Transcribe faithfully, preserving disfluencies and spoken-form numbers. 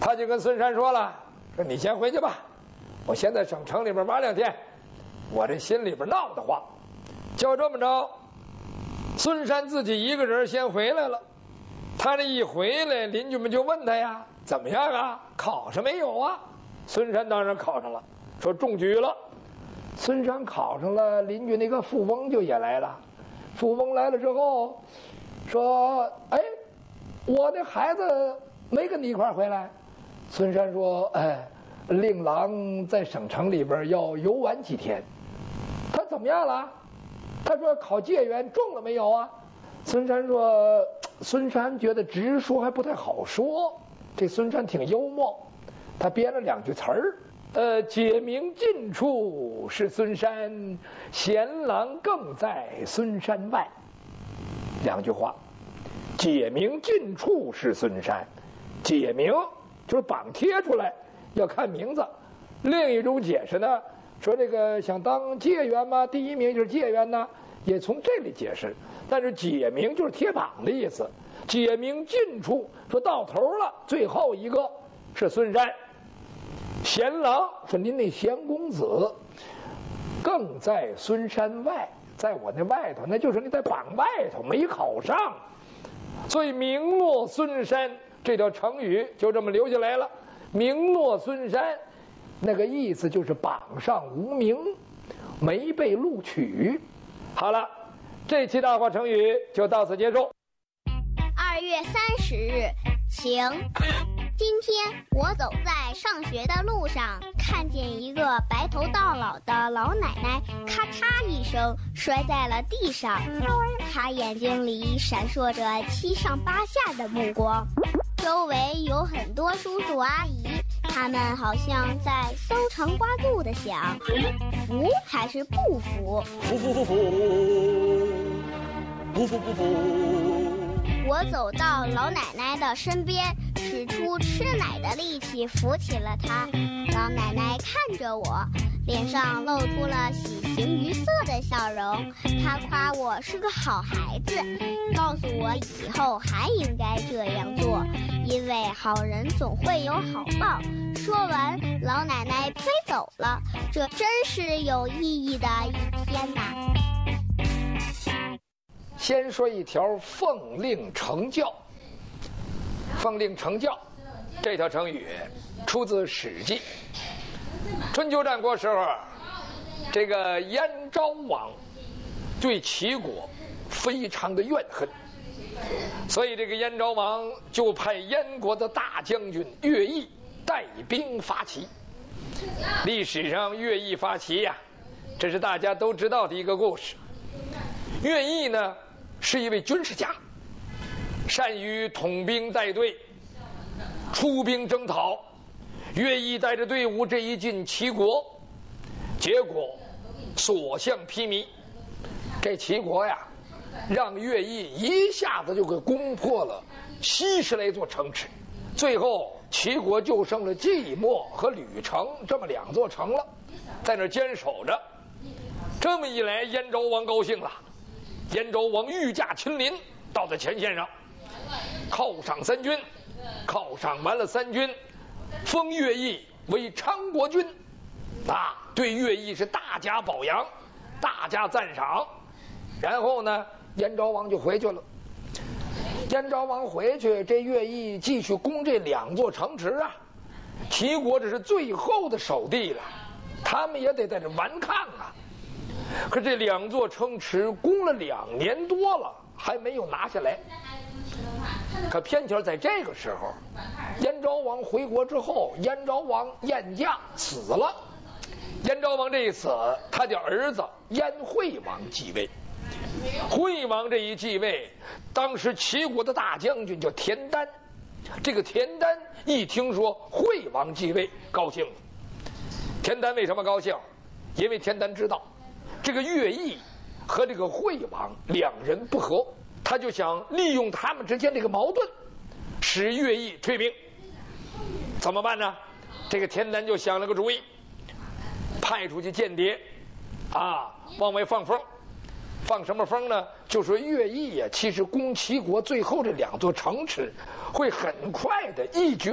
他就跟孙山说了，说你先回去吧，我先在省城里边玩两天，我这心里边闹得慌。就这么着，孙山自己一个人先回来了。他这一回来，邻居们就问他呀，怎么样啊，考上没有啊？孙山当然考上了，说中举了。孙山考上了，邻居那个富翁就也来了。富翁来了之后说，哎，我的孩子没跟你一块儿回来。孙山说，哎，令郎在省城里边要游玩几天。他怎么样了？他说考解元中了没有啊？孙山说，孙山觉得直说还不太好说。这孙山挺幽默，他编了两句词儿。呃，解明近处是孙山，贤郎更在孙山外。两句话，解明近处是孙山，解明就是榜贴出来要看名字。另一种解释呢，说这个想当解元嘛，第一名就是解元呢，也从这里解释。但是解明就是贴榜的意思，解明近处说到头了，最后一个是孙山。贤郎说您那贤公子更在孙山外，在我那外头，那就是你在榜外头没考上，所以名落孙山这条成语就这么留下来了。名落孙山那个意思就是榜上无名，没被录取。好了，这期大话成语就到此结束。 二月三十日，晴。今天我走在上学的路上，看见一个白头到老的老奶奶，咔嚓一声摔在了地上。她眼睛里闪烁着七上八下的目光，周围有很多叔叔阿姨，他们好像在搜肠刮肚的想，服还是不服？ 服服服服，不服不服。 我走到老奶奶的身边，使出吃奶的力气扶起了她。老奶奶看着我，脸上露出了喜形于色的笑容。她夸我是个好孩子，告诉我以后还应该这样做，因为好人总会有好报。说完，老奶奶飞走了。这真是有意义的一天呐！ 先说一条奉令成教。奉令成教这条成语出自《史记》。春秋战国时候，这个燕昭王对齐国非常的怨恨，所以这个燕昭王就派燕国的大将军乐毅带兵伐齐。历史上乐毅伐齐呀、啊，这是大家都知道的一个故事。乐毅呢是一位军事家，善于统兵带队，出兵征讨。乐毅带着队伍这一进齐国，结果所向披靡。这齐国呀，让乐毅一下子就给攻破了七十来座城池，最后齐国就剩了寂寞和吕城这么两座城了，在那坚守着。这么一来，燕昭王高兴了。燕昭王御驾亲临，到在前线上，犒赏三军，犒赏完了三军，封乐毅为昌国君，啊，对乐毅是大加褒扬，大加赞赏。然后呢，燕昭王就回去了。燕昭王回去，这乐毅继续攻这两座城池啊。齐国这是最后的守地了，他们也得在这顽抗啊。可这两座城池攻了两年多了，还没有拿下来。可偏巧在这个时候，燕昭王回国之后，燕昭王燕驾死了。燕昭王这一死，他的儿子燕惠王继位。惠王这一继位，当时齐国的大将军叫田丹。这个田丹一听说惠王继位，高兴了。田丹为什么高兴？因为田丹知道这个乐毅和这个惠王两人不和，他就想利用他们之间这个矛盾，使乐毅退兵。怎么办呢？这个田丹就想了个主意，派出去间谍啊，往外放风。放什么风呢？就说乐毅呀，其实攻齐国最后这两座城池会很快的一举